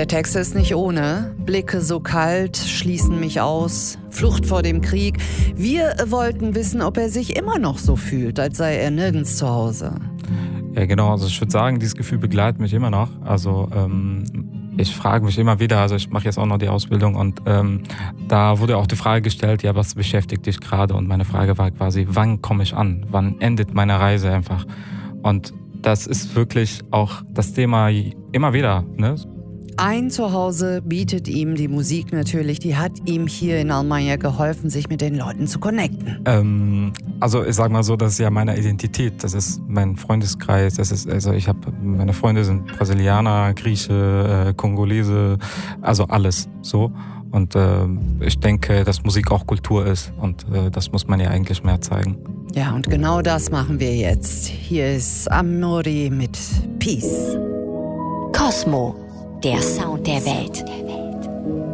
Der Text ist nicht ohne. Blicke so kalt, schließen mich aus. Flucht vor dem Krieg. Wir wollten wissen, ob er sich immer noch so fühlt, als sei er nirgends zu Hause. Ja, genau. Also ich würde sagen, dieses Gefühl begleitet mich immer noch. Also ich frage mich immer wieder, also ich mache jetzt auch noch die Ausbildung und da wurde auch die Frage gestellt, ja, was beschäftigt dich gerade? Und meine Frage war quasi, wann komme ich an? Wann endet meine Reise einfach? Und das ist wirklich auch das Thema immer wieder, ne? Ein Zuhause bietet ihm die Musik natürlich. Die hat ihm hier in Almanya geholfen, sich mit den Leuten zu connecten. Also ich sag mal so, das ist ja meine Identität. Das ist mein Freundeskreis. Meine Freunde sind Brasilianer, Grieche, Kongolese, also alles so. Und ich denke, dass Musik auch Kultur ist und das muss man ja eigentlich mehr zeigen. Ja, und genau das machen wir jetzt. Hier ist Amori mit Peace. Cosmo, der Sound der Welt.